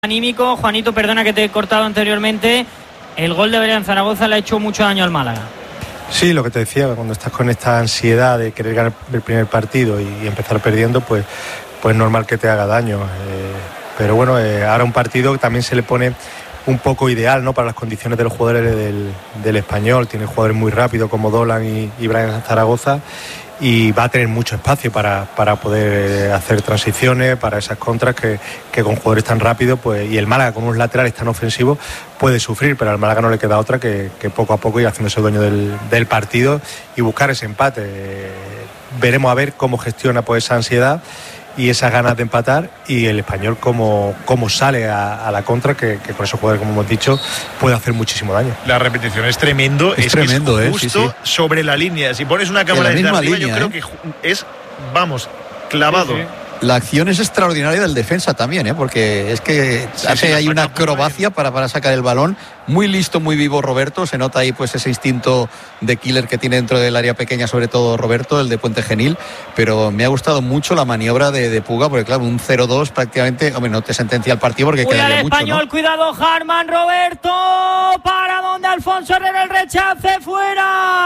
Anímico, Juanito, perdona que te he cortado anteriormente. El gol de Brian Zaragoza le ha hecho mucho daño al Málaga. Sí, lo que te decía, cuando estás con esta ansiedad de querer ganar el primer partido y empezar perdiendo, pues es normal que te haga daño. Pero bueno, ahora un partido que también se le pone un poco ideal, ¿no?, para las condiciones de los jugadores del Español. Tiene jugadores muy rápidos como Dolan y Brian Zaragoza, y va a tener mucho espacio para poder hacer transiciones, para esas contras que con jugadores tan rápidos, pues, y el Málaga con unos laterales tan ofensivos puede sufrir, pero al Málaga no le queda otra que poco a poco ir haciéndose dueño del partido y buscar ese empate. Veremos a ver cómo gestiona pues esa ansiedad y esas ganas de empatar, y el Español cómo sale a la contra, que con esos jugadores, como hemos dicho, puede hacer muchísimo daño. La repetición es tremendo, es tremendo, que es justo sí. Sobre la línea. Si pones una cámara desde arriba, línea, yo creo que es, vamos, clavado. Sí, sí. La acción es extraordinaria del defensa también, porque es que hace ahí una acrobacia para sacar el balón. Muy listo, muy vivo Roberto. Se nota ahí pues ese instinto de killer que tiene dentro del área pequeña, sobre todo Roberto, el de Puente Genil. Pero me ha gustado mucho la maniobra de Puga, porque claro, un 0-2 prácticamente, hombre, no te sentencia el partido porque quedaría mucho, Español, ¿no? Cuidado, Harman, Roberto, para donde Alfonso Herrera, el rechace, fuera.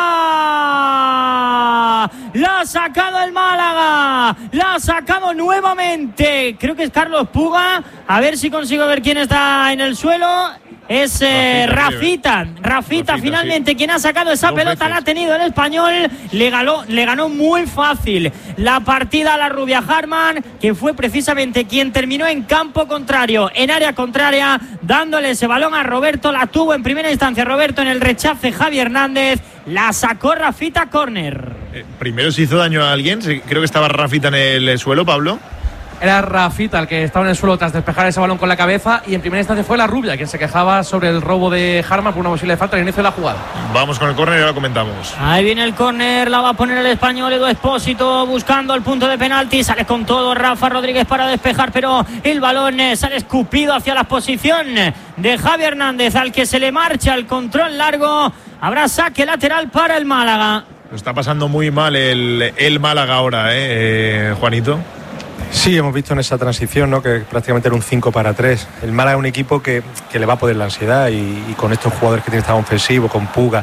La ha sacado el Málaga, la ha sacado nuevamente. Creo que es Carlos Puga. A ver si consigo ver quién está en el suelo. Es Rafita finalmente sí. Quien ha sacado esa pelota, la ha tenido el Español, le ganó muy fácil la partida a la rubia Harman, que fue precisamente quien terminó en campo contrario, en área contraria, dándole ese balón a Roberto. La tuvo en primera instancia Roberto, en el rechace Javi Hernández, la sacó Rafita, córner. Primero se hizo daño a alguien, creo que estaba Rafita en el suelo, Pablo. Era Rafita el que estaba en el suelo tras despejar ese balón con la cabeza, y en primera instancia fue la rubia quien se quejaba sobre el robo de Harman por una posible falta al inicio de la jugada. Vamos con el córner y ahora comentamos. Ahí viene el córner, la va a poner el Español. Edu Expósito buscando el punto de penalti, sale con todo Rafa Rodríguez para despejar, pero el balón sale escupido hacia la posición de Javi Hernández, al que se le marcha el control largo. Habrá saque lateral para el Málaga. Lo está pasando muy mal el Málaga ahora, Juanito. Sí, hemos visto en esa transición, ¿no?, que prácticamente era un 5-3. El Málaga es un equipo que le va a poder la ansiedad, y con estos jugadores que tienen tan ofensivos, con Puga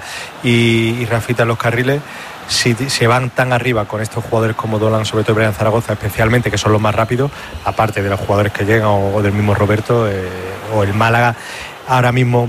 y Rafita en los carriles, si se van tan arriba con estos jugadores como Dolan, sobre todo Brian Zaragoza especialmente, que son los más rápidos, aparte de los jugadores que llegan o del mismo Roberto, o el Málaga ahora mismo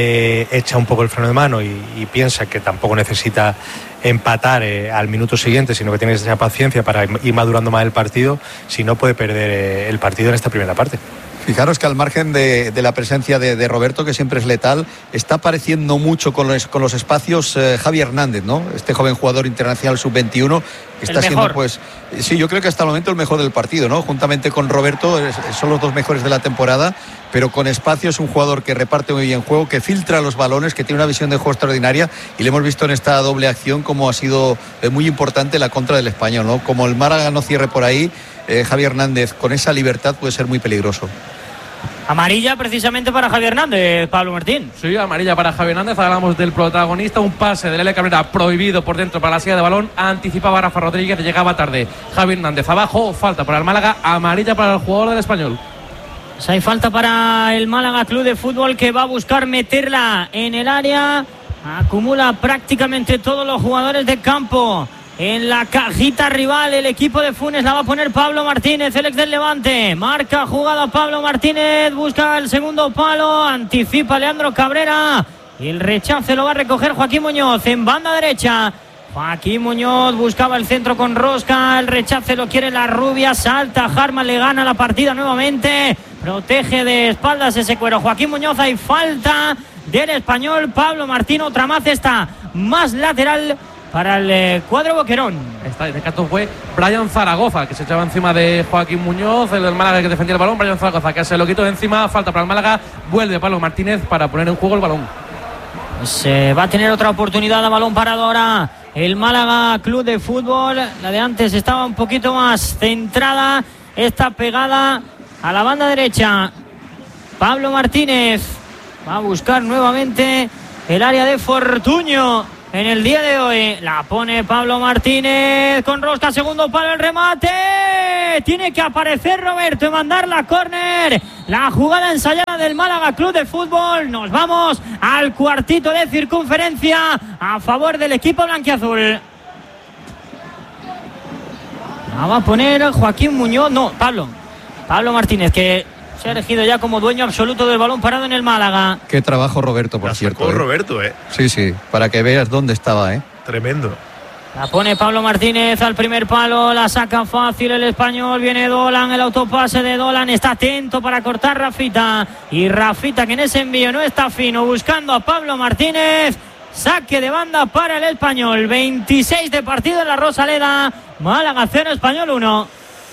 echa un poco el freno de mano y piensa que tampoco necesita empatar al minuto siguiente, sino que tiene esa paciencia para ir madurando más el partido, si no puede perder el partido en esta primera parte. Fijaros que al margen de la presencia de Roberto, que siempre es letal, está apareciendo mucho con los espacios Javi Hernández, ¿no? Este joven jugador internacional sub-21 que está siendo, pues, sí, yo creo que hasta el momento el mejor del partido, ¿no? Juntamente con Roberto son los dos mejores de la temporada, pero con espacio es un jugador que reparte muy bien juego, que filtra los balones, que tiene una visión de juego extraordinaria, y le hemos visto en esta doble acción como ha sido muy importante la contra del Español, ¿no? Como el Málaga no cierre por ahí, Javi Hernández con esa libertad puede ser muy peligroso. Amarilla precisamente para Javi Hernández, Pablo Martín. Sí, amarilla para Javi Hernández. Hablamos del protagonista, un pase de Lele Cabrera prohibido por dentro para la silla de balón, anticipaba a Rafa Rodríguez, llegaba tarde Javi Hernández abajo, falta para el Málaga, amarilla para el jugador del Español. Pues hay falta para el Málaga Club de Fútbol, que va a buscar meterla en el área, acumula prácticamente todos los jugadores de campo en la cajita rival. El equipo de Funes la va a poner Pablo Martínez, el ex del Levante. Marca jugada Pablo Martínez, busca el segundo palo, anticipa Leandro Cabrera y el rechace lo va a recoger Joaquín Muñoz en banda derecha. Joaquín Muñoz buscaba el centro con rosca, el rechace lo quiere la rubia, salta Harman, le gana la partida nuevamente, protege de espaldas ese cuero Joaquín Muñoz. Hay falta del Español. Pablo Martín, otra más, está más lateral para el cuadro boquerón. En este caso fue Brian Zaragoza, que se echaba encima de Joaquín Muñoz, el del Málaga que defendía el balón. Brian Zaragoza, que se lo quitó de encima, falta para el Málaga, vuelve Pablo Martínez para poner en juego el balón. Pues va a tener otra oportunidad a balón parado ahora el Málaga Club de Fútbol. La de antes estaba un poquito más centrada, esta pegada a la banda derecha. Pablo Martínez va a buscar nuevamente el área de Fortuño. en el día de hoy. La pone Pablo Martínez con rosca, segundo palo, el remate. Tiene que aparecer Roberto y mandar la córner. La jugada ensayada del Málaga Club de Fútbol. Nos vamos al cuartito de circunferencia a favor del equipo blanquiazul. La va a poner Joaquín Muñoz, no, Pablo Martínez, que se ha elegido ya como dueño absoluto del balón parado en el Málaga. Qué trabajo Roberto, por cierto. Roberto, Sí, para que veas dónde estaba, Tremendo. La pone Pablo Martínez al primer palo, la saca fácil el español, viene Dolan, el autopase de Dolan, está atento para cortar Rafita, y Rafita, que en ese envío no está fino, buscando a Pablo Martínez. Saque de banda para el español. 26 de partido en la Rosaleda. Málaga 0, Español 1.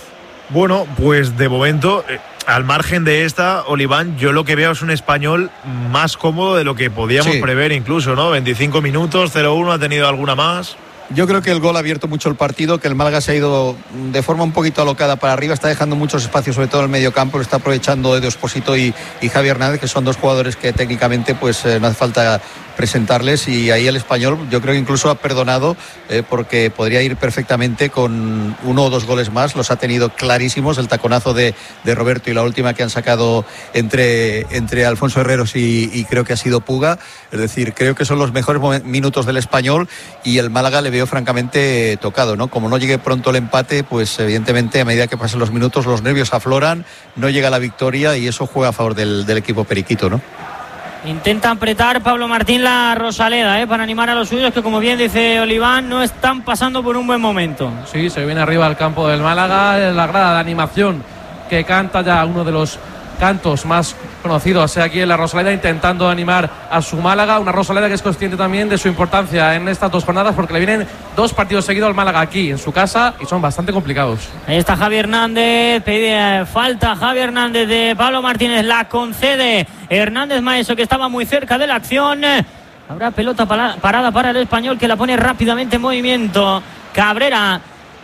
Bueno, pues de momento, al margen de esta, Oliván, yo lo que veo es un Español más cómodo de lo que podíamos prever incluso, ¿no? 25 minutos, 0-1, ha tenido alguna más. Yo creo que el gol ha abierto mucho el partido, que el Málaga se ha ido de forma un poquito alocada para arriba, está dejando muchos espacios, sobre todo en el medio campo, lo está aprovechando Edu Expósito y Javi Hernández, que son dos jugadores que técnicamente pues no hace falta presentarles, y ahí el español yo creo que incluso ha perdonado porque podría ir perfectamente con 1 o 2 goles más, los ha tenido clarísimos, el taconazo de Roberto y la última que han sacado entre Alfonso Herreros y creo que ha sido Puga, es decir, creo que son los mejores minutos del español, y el Málaga le veo francamente tocado, ¿no? Como no llegue pronto el empate, pues evidentemente a medida que pasen los minutos los nervios afloran, no llega la victoria y eso juega a favor del equipo periquito, ¿no? Intenta apretar Pablo Martín la Rosaleda, para animar a los suyos, que como bien dice Oliván, no están pasando por un buen momento. Sí, se viene arriba al campo del Málaga, la grada de animación que canta ya uno de los cantos más conocidos aquí en la Rosaleda, intentando animar a su Málaga, una Rosaleda que es consciente también de su importancia en estas 2 jornadas, porque le vienen 2 partidos seguidos al Málaga aquí en su casa y son bastante complicados. Ahí está Javi Hernández, pide falta Javi Hernández de Pablo Martínez, la concede Hernández Maeso, que estaba muy cerca de la acción. Habrá pelota parada para el español, que la pone rápidamente en movimiento. Cabrera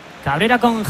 con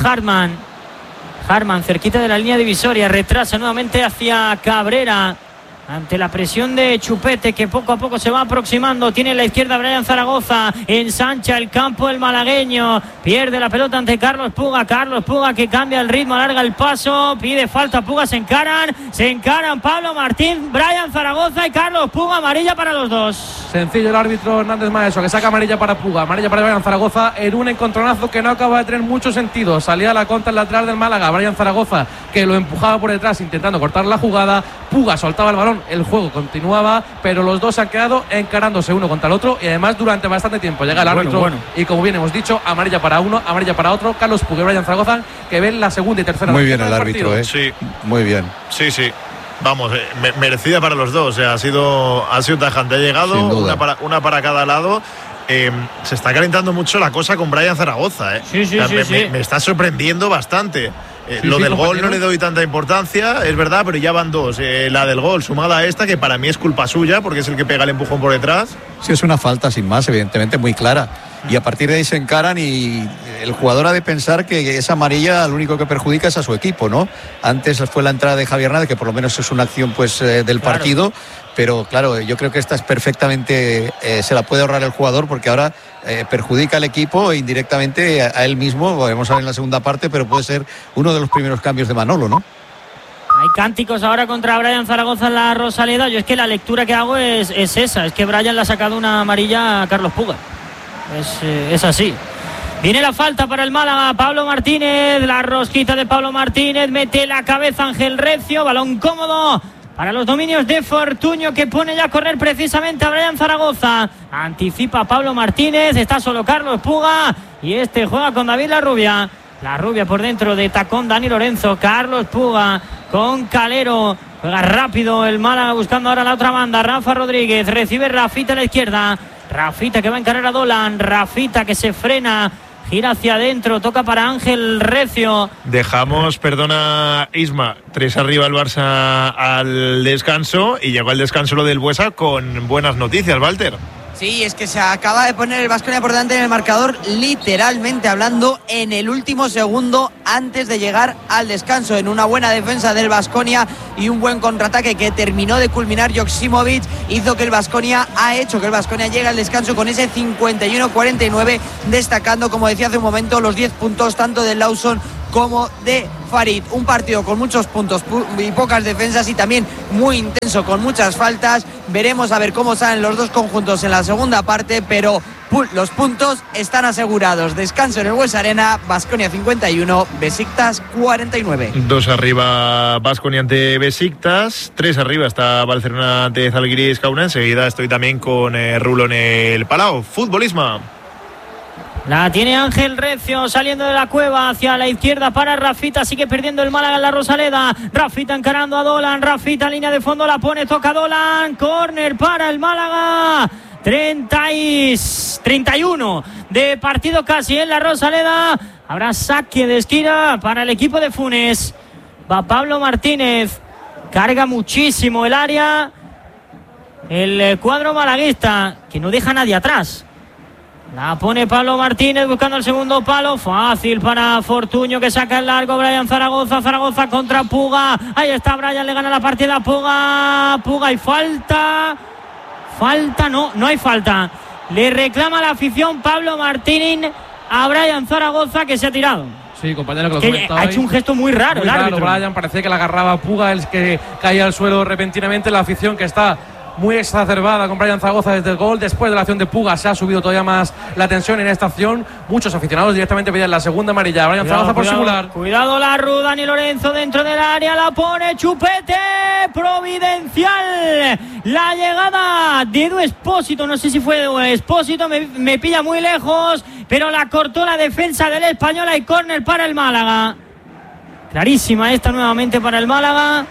Harman cerquita de la línea divisoria, retrasa nuevamente hacia Cabrera ante la presión de Chupete, que poco a poco se va aproximando. Tiene en la izquierda Brian Zaragoza, ensancha el campo el malagueño, pierde la pelota ante Carlos Puga, que cambia el ritmo, alarga el paso, pide falta Puga, se encaran Pablo Martín, Brian Zaragoza y Carlos Puga, amarilla para los dos. Sencillo el árbitro Hernández Maeso, que saca amarilla para Puga, amarilla para Brian Zaragoza en un encontronazo que no acaba de tener mucho sentido. Salía a la contra el lateral del Málaga, Brian Zaragoza, que lo empujaba por detrás intentando cortar la jugada. Puga soltaba el balón, el juego continuaba, pero los dos se han quedado encarándose uno contra el otro, y además durante bastante tiempo. Llega el árbitro y, como bien hemos dicho, amarilla para uno, amarilla para otro. Carlos Puga y Brian Zaragoza, que ven la segunda y tercera. Muy bien el árbitro, Sí, muy bien. Sí. Vamos, merecida para los dos. O sea, ha sido tajante. Ha llegado una para cada lado. Se está calentando mucho la cosa con Brian Zaragoza. Sí. Me está sorprendiendo bastante. Lo del gol no le doy tanta importancia, es verdad, pero ya van 2. La del gol sumada a esta, que para mí es culpa suya, porque es el que pega el empujón por detrás. Sí, es una falta sin más, evidentemente muy clara. Y a partir de ahí se encaran, y el jugador ha de pensar que esa amarilla lo único que perjudica es a su equipo, ¿no? Antes fue la entrada de Javier Hernández, que por lo menos es una acción pues del partido, pero claro, yo creo que esta es perfectamente, se la puede ahorrar el jugador, porque ahora perjudica al equipo e indirectamente a él mismo. Vamos a ver en la segunda parte, pero puede ser uno de los primeros cambios de Manolo, ¿no? Hay cánticos ahora contra Brian Zaragoza en la Rosaleda. Yo es que la lectura que hago es esa, es que Brian le ha sacado una amarilla a Carlos Puga. Es así. Viene la falta para el Málaga, Pablo Martínez, la rosquita de Pablo Martínez, mete la cabeza Ángel Recio, balón cómodo para los dominios de Fortuño, que pone ya a correr precisamente a Brian Zaragoza. Anticipa Pablo Martínez, está solo Carlos Puga, y juega con David Larrubia. Larrubia por dentro de tacón Dani Lorenzo, Carlos Puga con Calero. Juega rápido el Málaga buscando ahora la otra banda. Rafa Rodríguez recibe Rafita a la izquierda. Rafita que va a encarar a Dolan. Rafita que se frena, gira hacia adentro, toca para Ángel Recio. Dejamos, perdona Isma, 3 arriba el Barça al descanso, y llegó al descanso lo del Buesa con buenas noticias, Walter. Sí, es que se acaba de poner el Baskonia por delante en el marcador, literalmente hablando, en el último segundo antes de llegar al descanso, en una buena defensa del Baskonia y un buen contraataque que terminó de culminar Joksimovic, hizo que el Baskonia llegue al descanso con ese 51-49, destacando, como decía hace un momento, los 10 puntos tanto del Lawson como de Farid. Un partido con muchos puntos y pocas defensas y también muy intenso, con muchas faltas. Veremos a ver cómo salen los dos conjuntos en la segunda parte, pero los puntos están asegurados. Descanso en el Bues Arena, Baskonia 51, Besiktas 49. 2 arriba Baskonia ante Besiktas, 3 arriba está Barcelona ante Zalgiris Kaunas. Enseguida estoy también con Rulo en el Palau. Futbolismo. La tiene Ángel Recio saliendo de la cueva hacia la izquierda para Rafita. Sigue perdiendo el Málaga en la Rosaleda. Rafita encarando a Dolan. Rafita en línea de fondo la pone. Toca Dolan. Córner para el Málaga. 31 de partido casi en la Rosaleda. Habrá saque de esquina para el equipo de Funes. Va Pablo Martínez. Carga muchísimo el área. El cuadro malaguista que no deja a nadie atrás. La pone Pablo Martínez buscando el segundo palo. Fácil para Fortuño que saca el largo. Brian Zaragoza. Zaragoza contra Puga. Ahí está Brian, le gana la partida a Puga. Puga y falta. No hay falta. Le reclama la afición Pablo Martínez a Brian Zaragoza que se ha tirado. Sí, compañero, que lo comentaba. Ha hecho un gesto muy raro el árbitro. Brian, parecía que la agarraba a Puga, el que caía al suelo repentinamente. La afición que está muy exacerbada con Brian Zaragoza desde el gol. Después de la acción de Puga se ha subido todavía más la tensión en esta acción. Muchos aficionados directamente pedían la segunda amarilla. Brian Zaragoza por simular. Cuidado la Ru, Dani Lorenzo dentro del área, la pone Chupete. Providencial. La llegada de Edu Espósito, no sé si fue Edu Espósito, me pilla muy lejos, pero la cortó la defensa del Español. Hay córner para el Málaga. Clarísima esta nuevamente para el Málaga.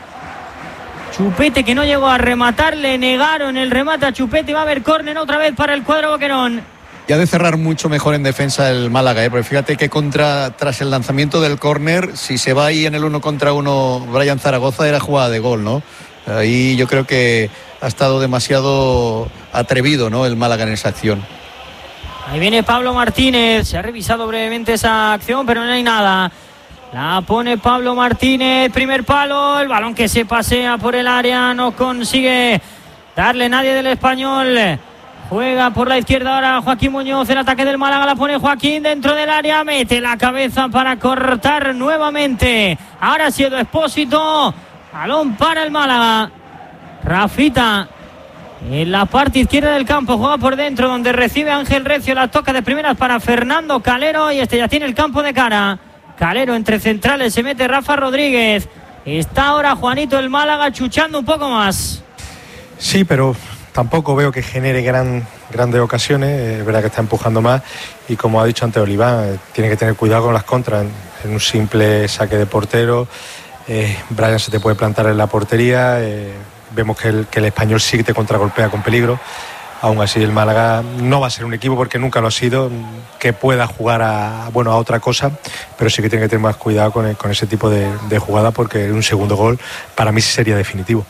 Chupete que no llegó a rematar, le negaron el remate a Chupete. Va a haber córner otra vez para el cuadro boquerón. Y ha de cerrar mucho mejor en defensa el Málaga, porque fíjate que tras el lanzamiento del córner, si se va ahí en el 1 contra 1 Brian Zaragoza, era jugada de gol, ¿no? Ahí yo creo que ha estado demasiado atrevido, ¿no?, el Málaga en esa acción. Ahí viene Pablo Martínez, se ha revisado brevemente esa acción, pero no hay nada. La pone Pablo Martínez, primer palo, el balón que se pasea por el área, no consigue darle nadie del Español. Juega por la izquierda ahora Joaquín Muñoz, el ataque del Málaga, la pone Joaquín dentro del área, mete la cabeza para cortar nuevamente. Ahora ha sido Espósito, balón para el Málaga. Rafita en la parte izquierda del campo, juega por dentro donde recibe Ángel Recio, la toca de primeras para Fernando Calero y este ya tiene el campo de cara. Calero entre centrales, se mete Rafa Rodríguez. Está ahora Juanito el Málaga chuchando un poco más. Sí, pero tampoco veo que genere grandes ocasiones. Es verdad que está empujando más y como ha dicho antes Oliván, tiene que tener cuidado con las contras. En un simple saque de portero, Brian se te puede plantar en la portería. Vemos que el Español sí te contragolpea con peligro. Aún así el Málaga no va a ser un equipo, porque nunca lo ha sido, que pueda jugar a otra cosa, pero sí que tiene que tener más cuidado con ese tipo de jugada, porque un segundo gol para mí sí sería definitivo.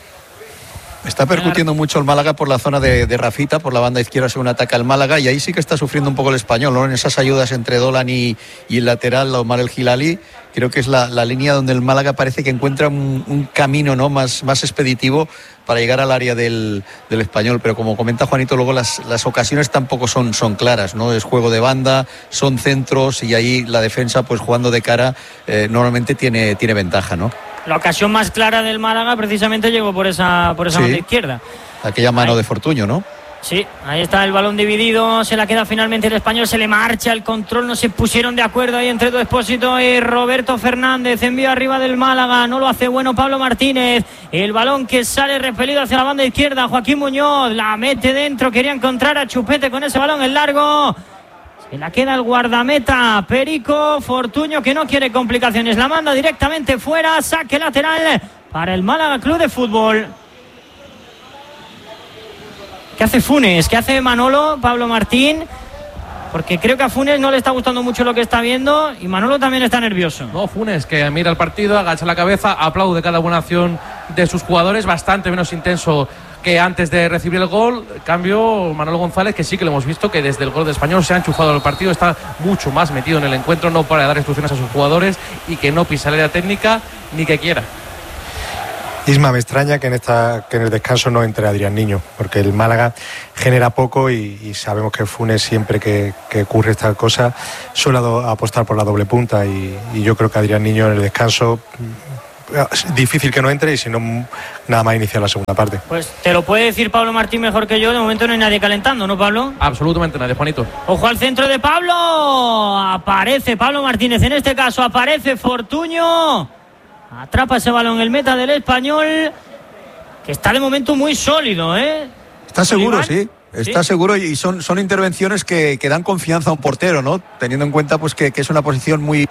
Está percutiendo mucho el Málaga por la zona de Rafita, por la banda izquierda según ataca el Málaga, y ahí sí que está sufriendo un poco el Español, ¿no? En esas ayudas entre Dolan y el lateral, Omar El Hilali. Creo que es la línea donde el Málaga parece que encuentra un camino, ¿no?, más expeditivo para llegar al área del Español, pero como comenta Juanito, luego las ocasiones tampoco son claras, ¿no? Es juego de banda, son centros, y ahí la defensa, pues jugando de cara, normalmente tiene ventaja, ¿no? La ocasión más clara del Málaga precisamente llegó por esa banda izquierda. Aquella mano de Fortuño, ¿no? Sí, ahí está el balón dividido, se la queda finalmente el Español, se le marcha el control, no se pusieron de acuerdo ahí entre Edu Espósito y Roberto Fernández. Envío arriba del Málaga, no lo hace bueno Pablo Martínez. El balón que sale repelido hacia la banda izquierda, Joaquín Muñoz la mete dentro, quería encontrar a Chupete con ese balón en largo. Se la queda el guardameta Perico. Fortuño, que no quiere complicaciones, la manda directamente fuera. Saque lateral para el Málaga Club de Fútbol. ¿Qué hace Funes? ¿Qué hace Manolo, Pablo Martín? Porque creo que a Funes no le está gustando mucho lo que está viendo y Manolo también está nervioso. No, Funes, que mira el partido, agacha la cabeza, aplaude cada buena acción de sus jugadores, bastante menos intenso que antes de recibir el gol. En cambio, Manuel González, que sí que lo hemos visto, que desde el gol de Español se ha enchufado el partido, está mucho más metido en el encuentro, no para dar instrucciones a sus jugadores y que no pisa la área técnica ni que quiera. Isma, me extraña que en el descanso no entre Adrián Niño, porque el Málaga genera poco y sabemos que Funes, siempre que ocurre esta cosa, suele apostar por la doble punta y yo creo que Adrián Niño en el descanso es difícil que no entre y si no, nada más iniciar la segunda parte. Pues te lo puede decir Pablo Martín mejor que yo. De momento no hay nadie calentando, ¿no, Pablo? Absolutamente nadie, Juanito. Ojo al centro de Pablo. Aparece Pablo Martínez, en este caso aparece Fortuño. Atrapa ese balón el meta del Español, que está de momento muy sólido, ¿eh? Está seguro, sí. Está seguro y son intervenciones que dan confianza a un portero, ¿no? Teniendo en cuenta pues que es una posición muy...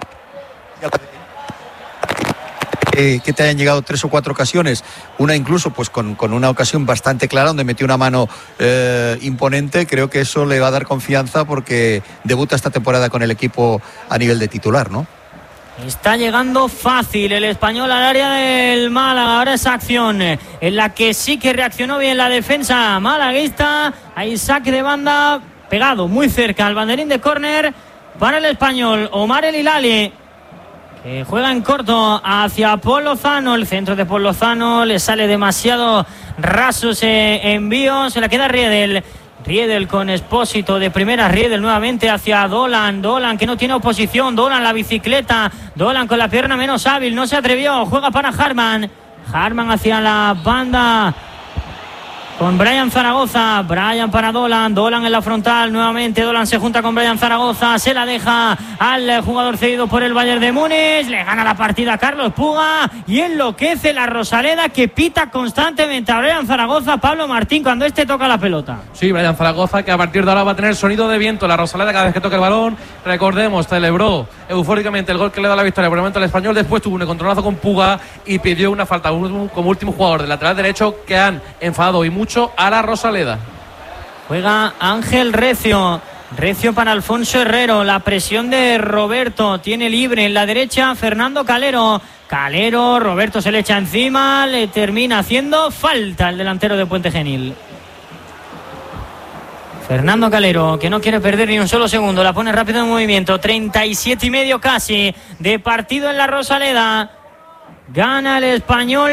que te hayan llegado 3 o 4 ocasiones, una incluso pues con una ocasión bastante clara donde metió una mano imponente. Creo que eso le va a dar confianza porque debuta esta temporada con el equipo a nivel de titular, ¿no? Está llegando fácil el Español al área del Málaga. Ahora esa acción en la que sí que reaccionó bien la defensa malaguista. Hay saque de banda pegado muy cerca al banderín de córner para el Español. Omar El Hilali, que juega en corto hacia Paul Lozano. El centro de Paul Lozano le sale demasiado raso ese envío. Se la queda Riedel con Expósito de primera. Riedel nuevamente hacia Dolan que no tiene oposición. Dolan la bicicleta. Dolan con la pierna menos hábil, no se atrevió. Juega para Harman hacia la banda con Brian Zaragoza. Brian para Dolan en la frontal nuevamente. Dolan se junta con Brian Zaragoza, se la deja al jugador cedido por el Bayern de Múnich. Le gana la partida a Carlos Puga y enloquece la Rosaleda, que pita constantemente a Brian Zaragoza. Pablo Martín, cuando toca la pelota. Sí, Brian Zaragoza, que a partir de ahora va a tener sonido de viento. La Rosaleda cada vez que toque el balón, recordemos, celebró eufóricamente el gol que le da la victoria por el momento al Español. Después tuvo un encontronazo con Puga y pidió una falta como último jugador del lateral derecho, que han enfadado y mucho a la Rosaleda. Juega Ángel Recio para Alfonso Herrero. La presión de Roberto. Tiene libre en la derecha Fernando Calero. Roberto se le echa encima. Le termina haciendo falta el delantero de Puente Genil. Fernando Calero, que no quiere perder ni un solo segundo. La pone rápido en movimiento. 37 y medio casi de partido en la Rosaleda. Gana el Español.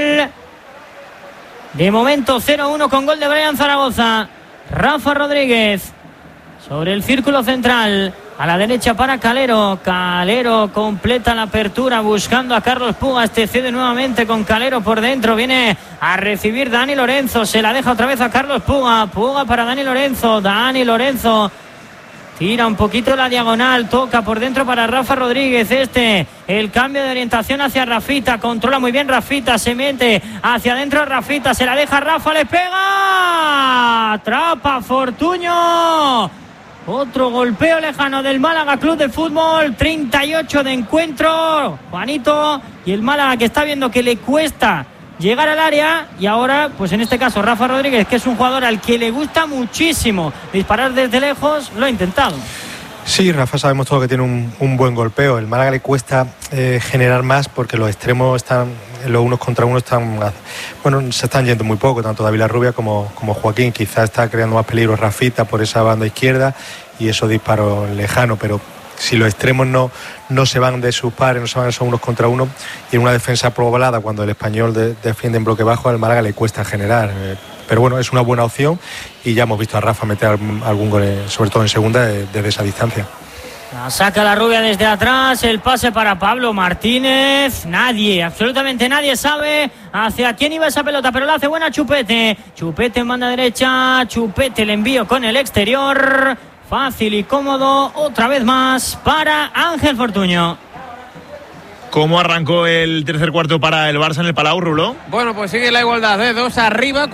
De momento 0-1 con gol de Brian Zaragoza. Rafa Rodríguez sobre el círculo central. A la derecha para Calero. Calero completa la apertura buscando a Carlos Puga. Cede nuevamente con Calero por dentro. Viene a recibir Dani Lorenzo. Se la deja otra vez a Carlos Puga. Puga para Dani Lorenzo. Dani Lorenzo tira un poquito la diagonal, toca por dentro para Rafa Rodríguez. El cambio de orientación hacia Rafita, controla muy bien Rafita, se mete hacia adentro Rafita, se la deja Rafa, le pega, atrapa Fortuño. Otro golpeo lejano del Málaga Club de Fútbol. 38 de encuentro, Juanito, y el Málaga, que está viendo que le cuesta llegar al área, y ahora, pues en este caso Rafa Rodríguez, que es un jugador al que le gusta muchísimo disparar desde lejos, lo ha intentado. Sí, Rafa, sabemos todo que tiene un buen golpeo. El Málaga le cuesta generar más porque los extremos están, los unos contra uno se están yendo muy poco, tanto David Larrubia como Joaquín. Quizás está creando más peligro Rafita por esa banda izquierda y esos disparos lejanos, pero si los extremos no se van de sus pares, no se van esos unos contra uno, y en una defensa poblada, cuando el Español defiende en bloque bajo, al Málaga le cuesta generar. Pero bueno, es una buena opción y ya hemos visto a Rafa meter algún gol, sobre todo en segunda, desde esa distancia. La saca la Rubia desde atrás, el pase para Pablo Martínez. Absolutamente nadie sabe hacia quién iba esa pelota, pero la hace buena Chupete. Chupete en banda derecha, Chupete el envío con el exterior. Fácil y cómodo, otra vez más para Ángel Fortuño. ¿Cómo arrancó el tercer cuarto para el Barça en el Palau, Rulo? Bueno, pues sigue la igualdad de 2 arriba,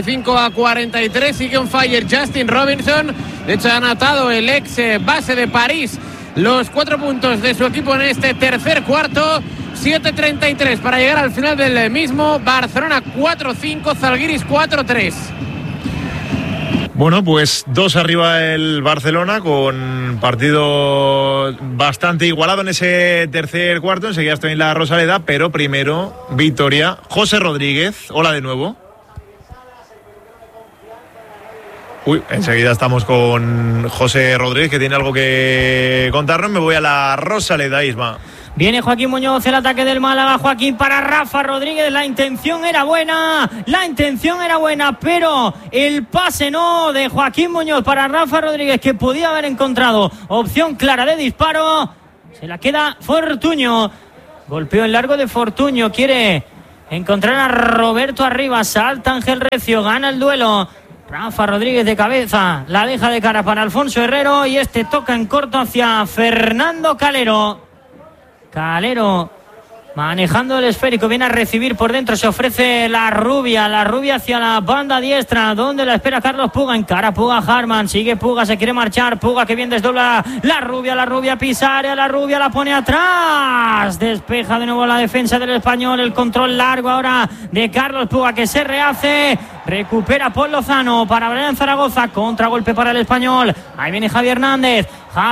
45-43. Sigue on fire Justin Robinson. De hecho, ha anotado el ex base de París los 4 puntos de su equipo en este tercer cuarto. 7:33 para llegar al final del mismo. Barcelona 4-5, Zalgiris 4-3. Bueno, pues 2 arriba el Barcelona, con partido bastante igualado en ese tercer cuarto. Enseguida estoy en la Rosaleda, pero primero victoria. José Rodríguez, hola de nuevo. Uy, enseguida estamos con José Rodríguez, que tiene algo que contarnos. Me voy a la Rosaleda, Isma. Viene Joaquín Muñoz, el ataque del Málaga. Joaquín para Rafa Rodríguez. La intención era buena, pero el pase no de Joaquín Muñoz para Rafa Rodríguez, que podía haber encontrado opción clara de disparo. Se la queda Fortuño. Golpeo en largo de Fortuño. Quiere encontrar a Roberto arriba. Salta Ángel Recio, gana el duelo. Rafa Rodríguez de cabeza, la deja de cara para Alfonso Herrero y este toca en corto hacia Fernando Calero. Calero manejando el esférico, viene a recibir por dentro, se ofrece la rubia hacia la banda diestra, donde la espera Carlos Puga, encara Puga Harman, sigue Puga, se quiere marchar, Puga que bien desdobla la rubia pisa área, la rubia la pone atrás, despeja de nuevo la defensa del Español, el control largo ahora de Carlos Puga que se rehace, recupera Paul Lozano para Brian Zaragoza, contragolpe para el Español, ahí viene Javi Hernández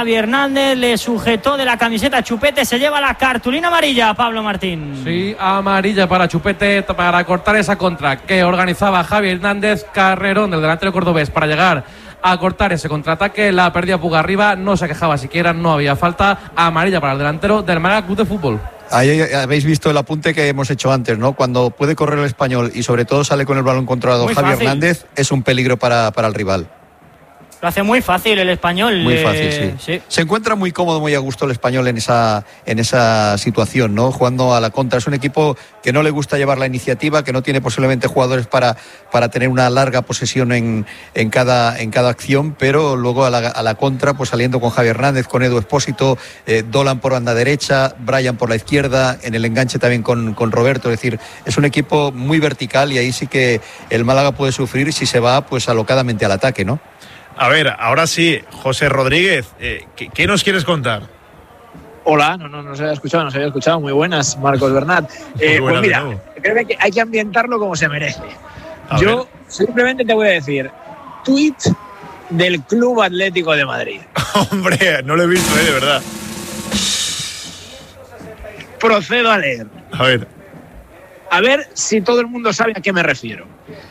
le sujetó de la camiseta Chupete, se lleva la cartulina amarilla, Pablo Martín. Sí, amarilla para Chupete para cortar esa contra que organizaba Javi Hernández. Carrerón del delantero cordobés para llegar a cortar ese contraataque, la perdía Puga arriba, no se quejaba siquiera, no había falta. Amarilla para el delantero del Málaga Club de Fútbol. Ahí habéis visto el apunte que hemos hecho antes, ¿no? Cuando puede correr el Español y sobre todo sale con el balón controlado Javi Hernández, es un peligro para el rival. Lo hace muy fácil el Español. Muy fácil, sí. Se encuentra muy cómodo, muy a gusto el Español en esa situación, ¿no? Jugando a la contra. Es un equipo que no le gusta llevar la iniciativa, que no tiene posiblemente jugadores para tener una larga posesión en cada acción, pero luego a la contra, pues saliendo con Javi Hernández, con Edu Expósito, Dolan por banda derecha, Brian por la izquierda, en el enganche también con Roberto. Es decir, es un equipo muy vertical y ahí sí que el Málaga puede sufrir si se va pues alocadamente al ataque, ¿no? A ver, ahora sí, José Rodríguez, ¿qué nos quieres contar? Hola, no se había escuchado, muy buenas, Marcos Bernat. Pues mira, creo que hay que ambientarlo como se merece. Yo simplemente te voy a decir, tuit del Club Atlético de Madrid. Hombre, no lo he visto, de verdad. Procedo a leer. A ver si todo el mundo sabe a qué me refiero.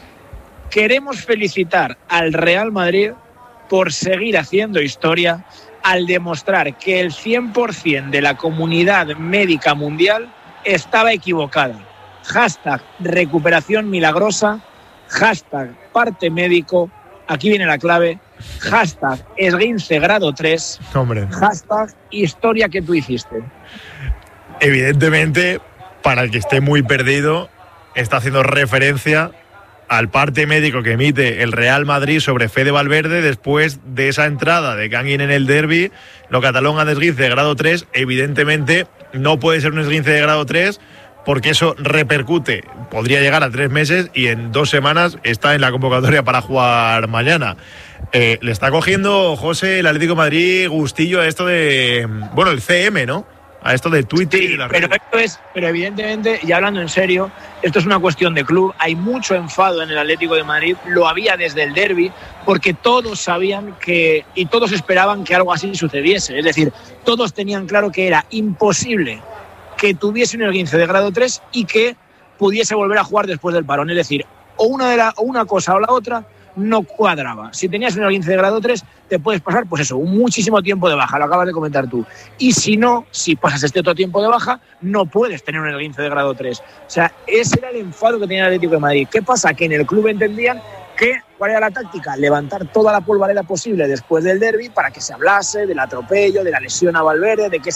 Queremos felicitar al Real Madrid por seguir haciendo historia al demostrar que el 100% de la comunidad médica mundial estaba equivocada. Hashtag recuperación milagrosa, hashtag parte médico, aquí viene la clave, hashtag esguince grado 3, hashtag historia que tú hiciste. Evidentemente, para el que esté muy perdido, está haciendo referencia al parte médico que emite el Real Madrid sobre Fede Valverde después de esa entrada de Kangin en el derbi. Lo catalogan de esguince de grado 3. Evidentemente no puede ser un esguince de grado 3 porque eso repercute, podría llegar a 3 meses y en 2 semanas está en la convocatoria para jugar mañana. Le está cogiendo, José, el Atlético de Madrid gustillo a esto de, bueno, el CM, ¿no? A esto de Twitter. Sí, pero evidentemente, y hablando en serio, esto es una cuestión de club. Hay mucho enfado en el Atlético de Madrid, lo había desde el derbi, porque todos sabían y todos esperaban que algo así sucediese. Es decir, todos tenían claro que era imposible que tuviese un esguince de grado 3 y que pudiese volver a jugar después del parón. Es decir, o una cosa o la otra no cuadraba. Si tenías un esguince de grado 3, te puedes pasar, pues eso, muchísimo tiempo de baja, lo acabas de comentar tú. Y si no, si pasas este otro tiempo de baja, no puedes tener un esguince de grado 3. O sea, ese era el enfado que tenía el Atlético de Madrid. ¿Qué pasa? Que en el club entendían ¿cuál era la táctica? Levantar toda la polvareda posible después del derbi para que se hablase del atropello, de la lesión a Valverde, de que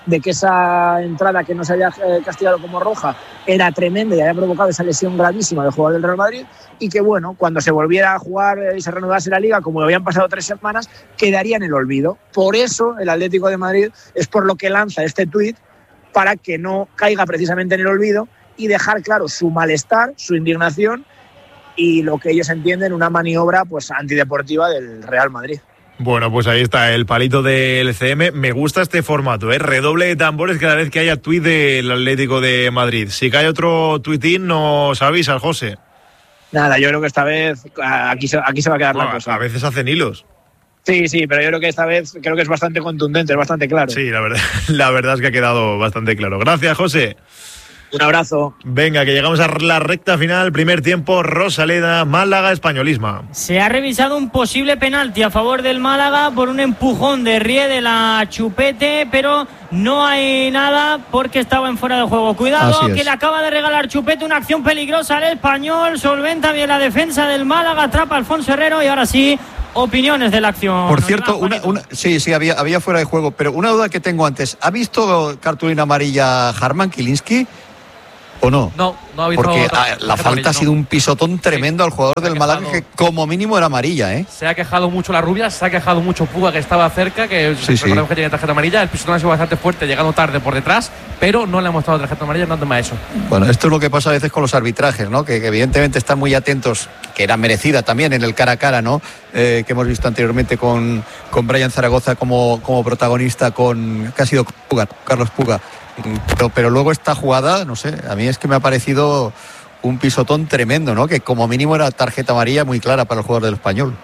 esa entrada que no se había castigado como roja era tremenda y había provocado esa lesión gravísima del jugador del Real Madrid, y que bueno, cuando se volviera a jugar y se reanudase la liga, como habían pasado 3 semanas, quedaría en el olvido. Por eso el Atlético de Madrid es por lo que lanza este tuit, para que no caiga precisamente en el olvido y dejar claro su malestar, su indignación y lo que ellos entienden una maniobra pues antideportiva del Real Madrid. Bueno, pues ahí está el palito del CM. Me gusta este formato, redoble de tambores cada vez que haya tuit del Atlético de Madrid. Si cae otro tuitín, nos avisa, José. Nada, yo creo que esta vez aquí se va a quedar la cosa. A veces hacen hilos. Sí, pero yo creo que esta vez es bastante contundente, es bastante claro. Sí, la verdad es que ha quedado bastante claro. Gracias, José. Un abrazo. Venga, que llegamos a la recta final. Primer tiempo, Rosaleda, Málaga, Españolismo. Se ha revisado un posible penalti a favor del Málaga por un empujón de Rie de la Chupete, pero no hay nada porque estaba en fuera de juego. Cuidado, que le acaba de regalar Chupete una acción peligrosa al Español. Solventa bien la defensa del Málaga, atrapa a Alfonso Herrero y ahora sí, opiniones de la acción. Por cierto, sí, había fuera de juego, pero una duda que tengo antes. ¿Ha visto cartulina amarilla Harman Kiliński o no? No ha visto. Porque la falta ha sido un pisotón tremendo al jugador del Málaga, que como mínimo era amarilla, ¿eh? Se ha quejado mucho la rubia, se ha quejado mucho Puga, que estaba cerca, que recordemos que tiene tarjeta amarilla. El pisotón ha sido bastante fuerte, llegando tarde por detrás, pero no le ha mostrado tarjeta amarilla, no toma eso. Bueno, esto es lo que pasa a veces con los arbitrajes, ¿no? Que evidentemente están muy atentos, que era merecida también en el cara a cara, ¿no? Que hemos visto anteriormente con Brian Zaragoza como protagonista, que ha sido Carlos Puga. Pero luego esta jugada, no sé, a mí es que me ha parecido un pisotón tremendo, ¿no? Que como mínimo era tarjeta amarilla muy clara para el jugador del Español.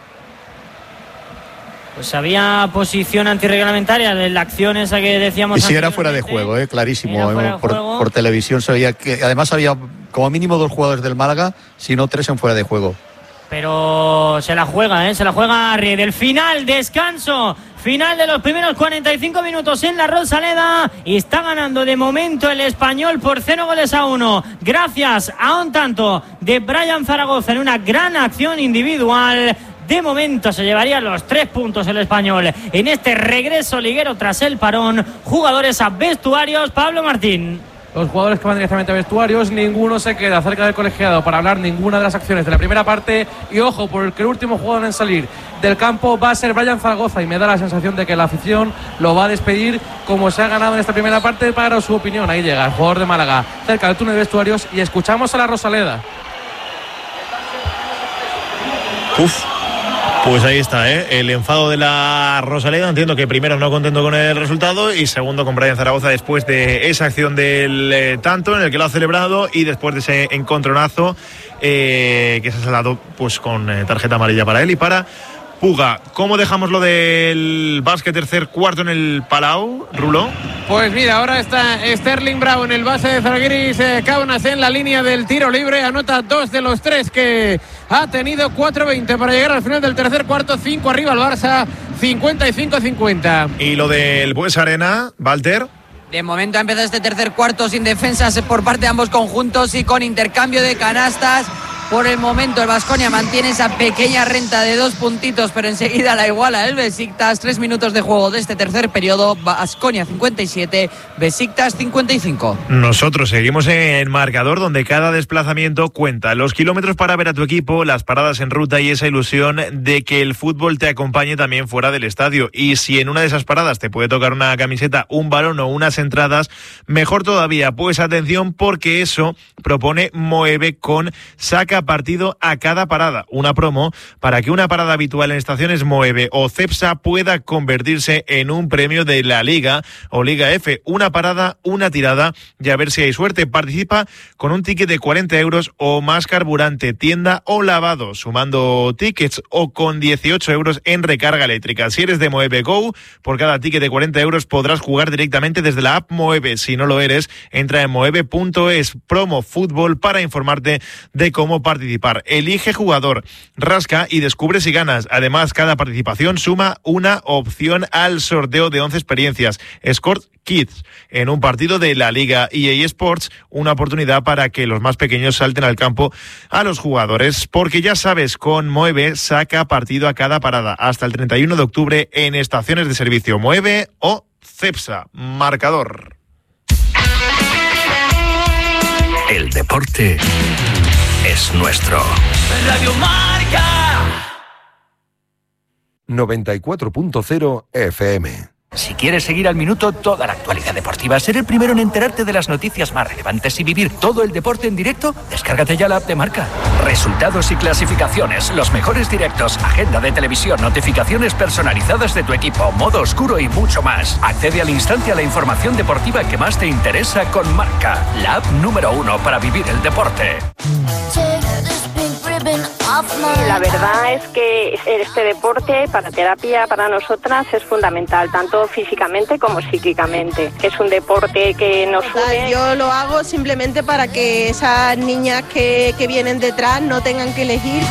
Pues había posición antirreglamentaria de la acción esa que decíamos. Y sí, era fuera de juego, clarísimo. Por televisión se veía que además había como mínimo 2 jugadores del Málaga, si no 3 en fuera de juego. Pero se la juega Rie. Del final, descanso. Final de los primeros 45 minutos en la Rosaleda y está ganando de momento el Español por 0-1 gracias a un tanto de Brian Zaragoza en una gran acción individual. De momento se llevaría los 3 puntos el Español en este regreso liguero tras el parón. Jugadores a vestuarios, Pablo Martín. Los jugadores que van directamente a vestuarios, ninguno se queda cerca del colegiado para hablar ninguna de las acciones de la primera parte. Y ojo, porque el último jugador en salir del campo va a ser Brian Zaragoza, y me da la sensación de que la afición lo va a despedir como se ha ganado en esta primera parte para su opinión. Ahí llega el jugador de Málaga cerca del túnel de vestuarios y escuchamos a la Rosaleda. Pues ahí está, el enfado de la Rosaleda. Entiendo que primero no contento con el resultado y segundo con Brian Zaragoza después de esa acción del tanto en el que lo ha celebrado y después de ese encontronazo que se ha salado pues con tarjeta amarilla para él y para Puga. ¿Cómo dejamos lo del básquet tercer cuarto en el Palau, Rulo? Pues mira, ahora está Sterling Brown, el base de Zalgiris Kaunas, en la línea del tiro libre. Anota 2 de los 3 que ha tenido, 4-20 para llegar al final del tercer cuarto. 5 arriba el Barça, 55-50. Y lo del Bues Arena, Walter. De momento ha empezado este tercer cuarto sin defensas por parte de ambos conjuntos y con intercambio de canastas. Por el momento el Baskonia mantiene esa pequeña renta de 2 puntitos, pero enseguida la iguala el Besiktas. 3 minutos de juego de este tercer periodo. Baskonia 57, Besiktas 55. Nosotros seguimos en marcador, donde cada desplazamiento cuenta. Los kilómetros para ver a tu equipo, las paradas en ruta y esa ilusión de que el fútbol te acompañe también fuera del estadio. Y si en una de esas paradas te puede tocar una camiseta, un balón o unas entradas, mejor todavía. Pues atención, porque eso propone Moeve con Saca Partido a cada parada. Una promo para que una parada habitual en estaciones Moeve o Cepsa pueda convertirse en un premio de la Liga o Liga F. Una parada, una tirada y a ver si hay suerte. Participa con un ticket de 40 euros o más carburante, tienda o lavado, sumando tickets, o con 18 euros en recarga eléctrica. Si eres de Moeve Go, por cada ticket de 40 euros podrás jugar directamente desde la app Moeve. Si no lo eres, entra en moeve.es. Promo fútbol para informarte de cómo participar. Elige jugador, rasca y descubre si ganas. Además, cada participación suma una opción al sorteo de 11 experiencias Escort Kids en un partido de la Liga EA Sports, una oportunidad para que los más pequeños salten al campo a los jugadores, porque ya sabes, con Mueve saca partido a cada parada hasta el 31 de octubre en estaciones de servicio Mueve o Cepsa. Marcador. El deporte es nuestro. Radio Marca 94.0 FM. Si quieres seguir al minuto toda la actualidad deportiva, ser el primero en enterarte de las noticias más relevantes y vivir todo el deporte en directo, descárgate ya la app de Marca. Resultados y clasificaciones, los mejores directos, agenda de televisión, notificaciones personalizadas de tu equipo, modo oscuro y mucho más. Accede al instante a la información deportiva que más te interesa con Marca, la app número 1 para vivir el deporte. La verdad es que este deporte para terapia para nosotras es fundamental, tanto físicamente como psíquicamente. Es un deporte que nos une. Yo lo hago simplemente para que esas niñas que vienen detrás no tengan que elegir.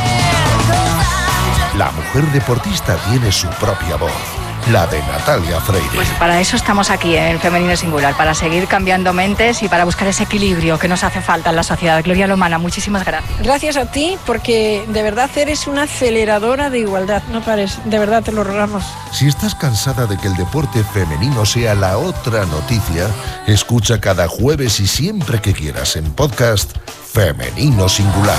La mujer deportista tiene su propia voz, la de Natalia Freire. Pues para eso estamos aquí en Femenino Singular, para seguir cambiando mentes y para buscar ese equilibrio que nos hace falta en la sociedad. Gloria Lomana, muchísimas gracias. Gracias a ti, porque de verdad eres una aceleradora de igualdad. No pares, de verdad te lo rogamos. Si estás cansada de que el deporte femenino sea la otra noticia, escucha cada jueves y siempre que quieras en podcast Femenino Singular.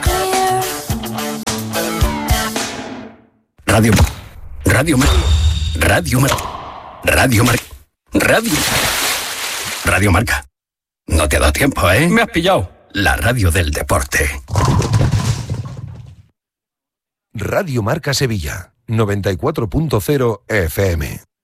Radio Marca. No te ha dado tiempo, ¿eh? Me has pillado. La radio del deporte. Radio Marca Sevilla, 94.0 FM.